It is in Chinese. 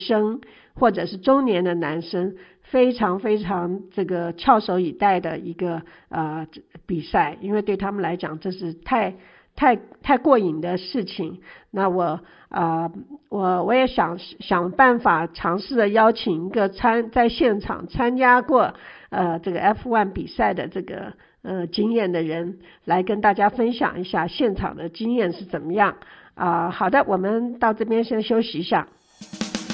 生或者是中年的男生非常非常这个翘首以待的一个比赛，因为对他们来讲这是太过瘾的事情。那我也想办法尝试着邀请一个在现场参加过这个 F1 比赛的这个经验的人来跟大家分享一下现场的经验是怎么样好的，我们到这边先休息一下。